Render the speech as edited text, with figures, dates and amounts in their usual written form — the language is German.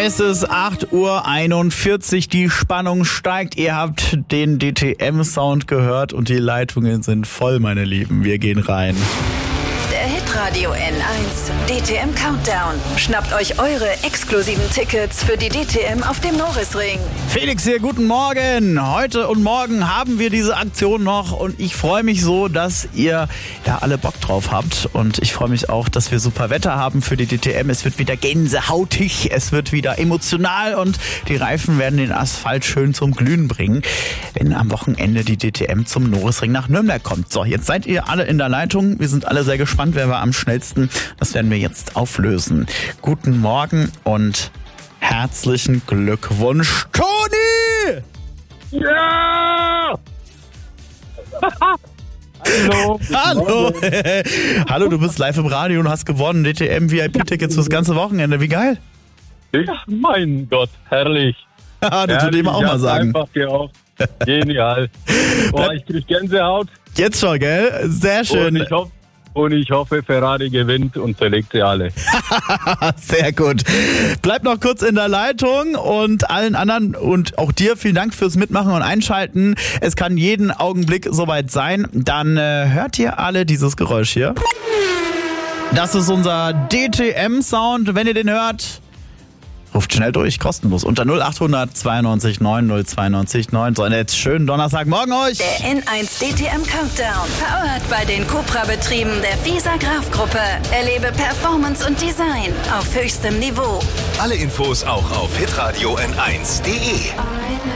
Es ist 8:41 Uhr, die Spannung steigt. Ihr habt den DTM-Sound gehört und die Leitungen sind voll, meine Lieben. Wir gehen rein. Der Hitradio N1 DTM Countdown. Schnappt euch eure exklusiven Tickets für die DTM auf dem Norrisring. Felix hier, guten Morgen. Heute und morgen haben wir diese Aktion noch und ich freue mich so, dass ihr da alle Bock drauf habt. Und ich freue mich auch, dass wir super Wetter haben für die DTM. Es wird wieder gänsehautig, es wird wieder emotional und die Reifen werden den Asphalt schön zum Glühen bringen, wenn am Wochenende die DTM zum Norrisring nach Nürnberg kommt. So, jetzt seid ihr alle in der Leitung. Wir sind alle sehr gespannt, wer war am schnellsten. Das werden wir jetzt auflösen. Guten Morgen und herzlichen Glückwunsch, Toni! Ja! Hallo. Hallo! Hallo, du bist live im Radio und hast gewonnen. DTM VIP-Tickets fürs ganze Wochenende. Wie geil! Ja, mein Gott, herrlich. Das würde ich auch mal sagen. Einfach gehofft. Genial. Boah, ich krieg Gänsehaut. Jetzt schon, gell? Sehr schön. Und ich hoffe, Ferrari gewinnt und zerlegt sie alle. Sehr gut. Bleib noch kurz in der Leitung und allen anderen und auch dir vielen Dank fürs Mitmachen und Einschalten. Es kann jeden Augenblick soweit sein. Dann hört ihr alle dieses Geräusch hier. Das ist unser DTM-Sound. Wenn ihr den hört, ruft schnell durch, kostenlos, unter 0800 92 90 92 9. So, und jetzt schönen Donnerstagmorgen euch. Der N1 DTM Countdown. Powered bei den Cupra-Betrieben der FISA Graf-Gruppe. Erlebe Performance und Design auf höchstem Niveau. Alle Infos auch auf hitradio n1.de.